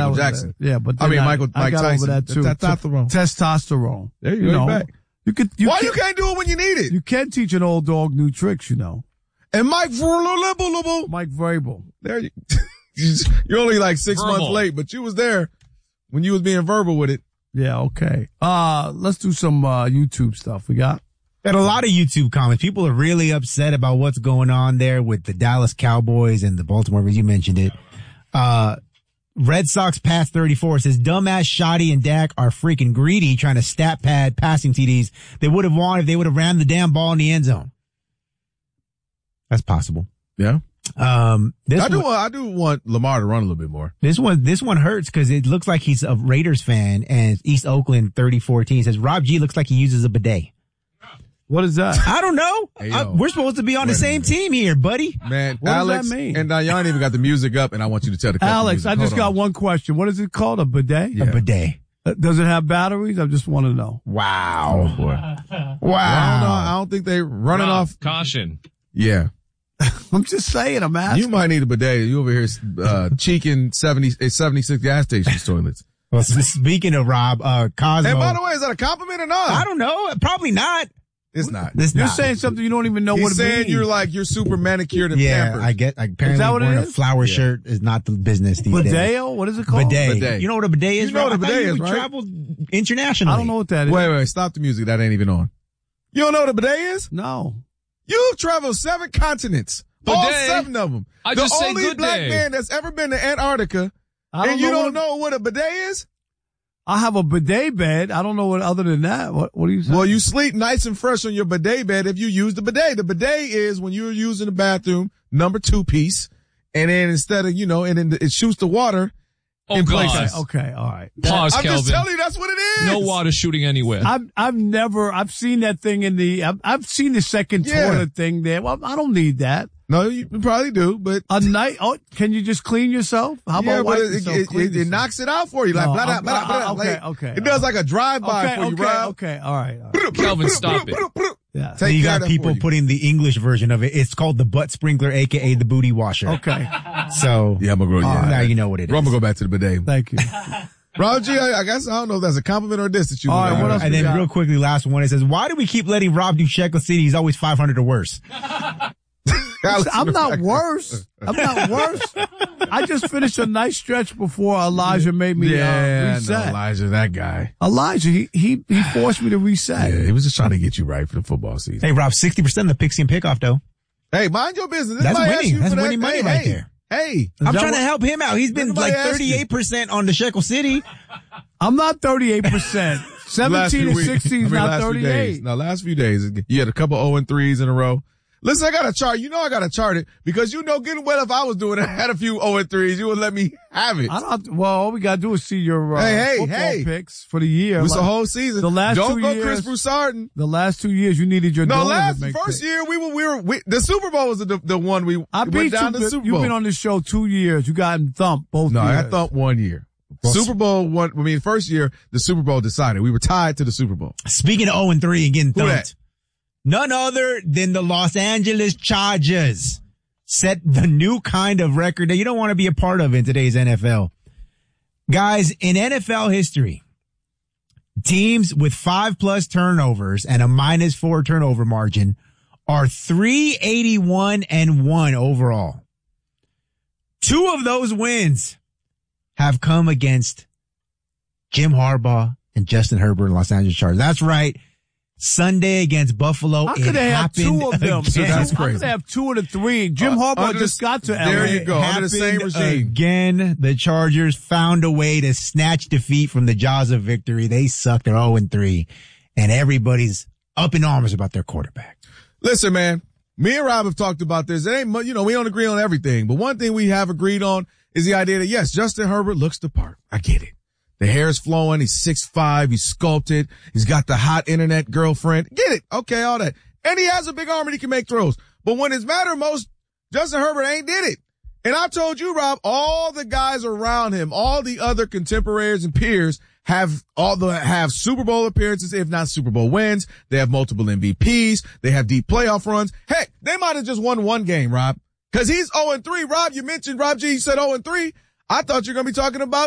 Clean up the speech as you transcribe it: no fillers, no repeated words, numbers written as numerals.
Michael Jackson. Yeah, but Mike I got Tyson. over that too. Testosterone. There you go. Back. You can't do it when you need it? You can teach an old dog new tricks, And Mike Vrabel. There you. You're only like 6 months late, but you was there when you was being verbal with it. Yeah. Okay. Let's do some YouTube stuff. We got a lot of YouTube comments. People are really upset about what's going on there with the Dallas Cowboys and the Baltimore Ravens. You mentioned it. Red Sox past 34 says dumbass Shoddy and Dak are freaking greedy trying to stat pad passing TDs. They would have won if they would have ran the damn ball in the end zone. That's possible. Yeah. I do want Lamar to run a little bit more. This one hurts because it looks like he's a Raiders fan, and East Oakland 3014 says Rob G looks like he uses a bidet. What is that? I don't know. Hey, we're supposed to be on the same team here, buddy. Man, what Alex does that mean? And y'all ain't even got the music up, and I want you to tell the Alex, I just got one question. What is it called? A bidet? Yeah. A bidet. Does it have batteries? I just want to know. Wow. Oh, boy. Wow. I don't think they running off. Caution. Yeah. I'm just saying, I'm asking. You might need a bidet. You over here cheeking 76 gas station toilets. Well, speaking of Rob, Cosmo. And by the way, is that a compliment or not? I don't know. Probably not. It's not. You're saying something you don't even know what it means. He's saying you're super manicured and pampered. I get. Apparently, is that what wearing it is? a flower shirt is not the business these days. Bidet? What is it called? Bidet. You know what a bidet is? You know what a bidet is, right? Travel internationally. I don't know what that is. Wait. Stop the music. That ain't even on. You don't know what a bidet is? No. You've traveled 7 continents. Bidet. All 7 of them. I just say the only good black day. man that's ever been to Antarctica, and you don't know what a bidet is? I have a bidet bed. I don't know what other than that. What do you say? Well, you sleep nice and fresh on your bidet bed if you use the bidet. The bidet is when you're using the bathroom, number 2 piece, and then instead of, and then it shoots the water in places. Okay, all right. Pause, I'm Kelvin. just telling you that's what it is. No water shooting anywhere. I've seen that thing I've seen the second toilet thing there. Well, I don't need that. No, you probably do, but a night. Oh, can you just clean yourself? How about it knocks it out for you? Like, blah, blah, blah, blah. Okay. It does like a drive-by for you, Rob. Okay, all right. Kelvin, stop it. Yeah. So you got people putting the English version of it. It's called the butt sprinkler, aka the booty washer. Okay. So yeah, I'm gonna go. Now you know what it is. I'm gonna go back to the bidet. Thank you. Rob G, I guess I don't know if that's a compliment or a diss that you. All right, what else? And then real quickly, last one. It says, "Why do we keep letting Rob do Shekel City? He's always 500 or worse." I'm not worse. I just finished a nice stretch before Elijah made me reset. No, Elijah, that guy. Elijah, he forced me to reset. Yeah, he was just trying to get you right for the football season. Hey, Rob, 60% of the Pixie and pickoff though. Hey, mind your business. That's winning. That's winning money right there. Hey, I'm trying to help him out. He's been like 38% on the Shekel City. I'm not 38%. 17 and 16 is not 38. No, last few days, you had a couple 0-3s in a row. Listen, I got a chart. I got to chart it because good well if I was doing it, I had a few 0-3s. You would let me have it. All we got to do is see your football picks for the year. It was the whole season. The last Don't 2 go years, Chris Broussard. The last 2 years, you needed your first year we the Super Bowl was the one we went down to the Super Bowl. You've been on this show 2 years. You got thumped both years. No, I got thumped 1 year. Super Bowl first year, the Super Bowl decided. We were tied to the Super Bowl. Speaking of 0-3 and getting thumped. None other than the Los Angeles Chargers set the new kind of record that you don't want to be a part of in today's NFL. Guys, in NFL history, teams with 5+ turnovers and a -4 turnover margin are 381-1 overall. 2 of those wins have come against Jim Harbaugh and Justin Herbert and Los Angeles Chargers. That's right. Sunday against Buffalo. How could they have 2 of them? So that's crazy. How could they have 2 of the 3? Jim Harbaugh just got to LA. There you go. Under the same regime. Again, the Chargers found a way to snatch defeat from the jaws of victory. They sucked. They're 0-3. And everybody's up in arms about their quarterback. Listen, man. Me and Rob have talked about this. It ain't, we don't agree on everything. But one thing we have agreed on is the idea that, yes, Justin Herbert looks the part. I get it. The hair is flowing. He's 6'5". He's sculpted. He's got the hot internet girlfriend. Get it. Okay, all that. And he has a big arm and he can make throws. But when it's matter most, Justin Herbert ain't did it. And I told you, Rob, all the guys around him, all the other contemporaries and peers have Super Bowl appearances, if not Super Bowl wins. They have multiple MVPs. They have deep playoff runs. Heck, they might have just won 1 game, Rob. Cause he's 0-3. Rob, you mentioned Rob G. You said 0-3. I thought you were going to be talking about